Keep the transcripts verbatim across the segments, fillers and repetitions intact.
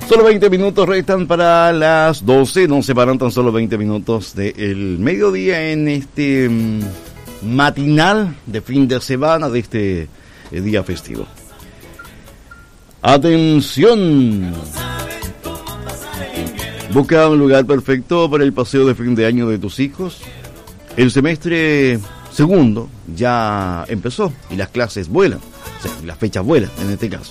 Solo veinte minutos restan para las doce, nos separan tan solo veinte minutos del mediodía en este um, matinal de fin de semana de este eh, día festivo. Atención, busca un lugar perfecto para el paseo de fin de año de tus hijos. El semestre segundo ya empezó y las clases vuelan, o sea, las fechas vuelan en este caso.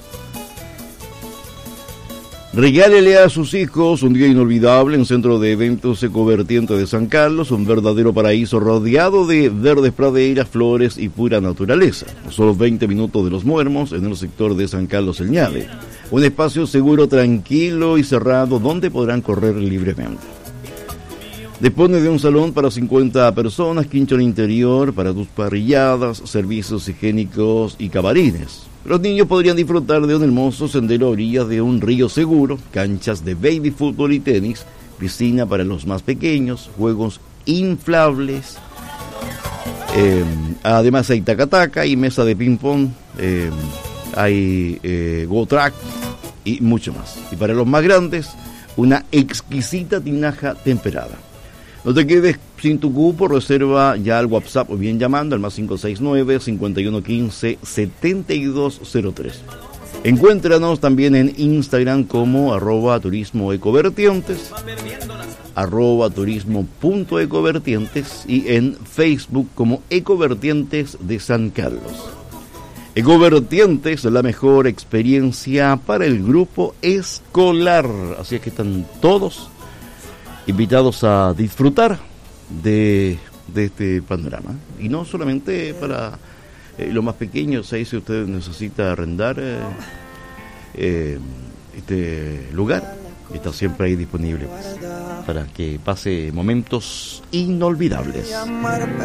Regálele a sus hijos un día inolvidable en Centro de Eventos Ecovertiente de San Carlos, un verdadero paraíso rodeado de verdes praderas, flores y pura naturaleza. Solo veinte minutos de Los Muermos en el sector de San Carlos El Ñade. Un espacio seguro, tranquilo y cerrado donde podrán correr libremente. Dispone de un salón para cincuenta personas, quincho interior para tus parrilladas, servicios higiénicos y camarines. Los niños podrían disfrutar de un hermoso sendero a orillas de un río seguro, canchas de baby fútbol y tenis, piscina para los más pequeños, juegos inflables. Eh, además hay tacataca y mesa de ping pong, eh, hay eh, go-track y mucho más. Y para los más grandes, una exquisita tinaja temperada. No te quedes sin tu cupo, reserva ya al WhatsApp o bien llamando al más cinco seis nueve, cincuenta y uno quince, setenta y dos cero tres. Encuéntranos también en Instagram como arroba turismo ecovertientes, arroba turismo punto ecovertientes y en Facebook como Ecovertientes de San Carlos. Ecovertientes es la mejor experiencia para el grupo escolar, así es que están todos invitados a disfrutar de, de este panorama. Y no solamente para eh, los más pequeños, ahí si usted necesita arrendar eh, eh, este lugar, está siempre ahí disponible pues, para que pase momentos inolvidables.